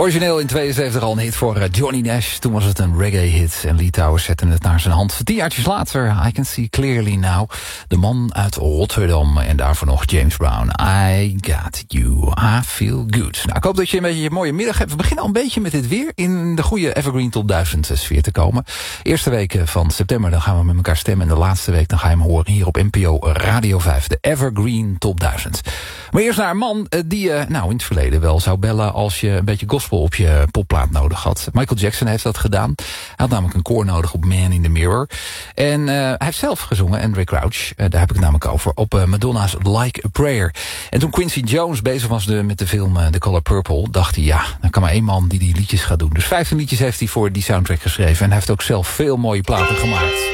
Origineel in 72 al een hit voor Johnny Nash. Toen was het een reggae-hit en Lee Towers zette het naar zijn hand. 10 jaartjes later, I Can See Clearly Now. De man uit Rotterdam en daarvoor nog James Brown. I Got You, I Feel Good. Nou, ik hoop dat je een beetje een mooie middag hebt. We beginnen al een beetje met dit weer in de goede Evergreen Top 1000 sfeer te komen. Eerste week van september, dan gaan we met elkaar stemmen. En de laatste week, dan ga je hem horen hier op NPO Radio 5. De Evergreen Top 1000. Maar eerst naar een man die je in het verleden wel zou bellen als je een beetje gospel op je popplaat nodig had. Michael Jackson heeft dat gedaan. Hij had namelijk een koor nodig op Man in the Mirror. En hij heeft zelf gezongen, Andre Crouch, daar heb ik het namelijk over, op Madonna's Like a Prayer. En toen Quincy Jones bezig was met de film The Color Purple, dacht hij, ja, dan kan maar één man die liedjes gaat doen. Dus 15 liedjes heeft hij voor die soundtrack geschreven. En hij heeft ook zelf veel mooie platen gemaakt.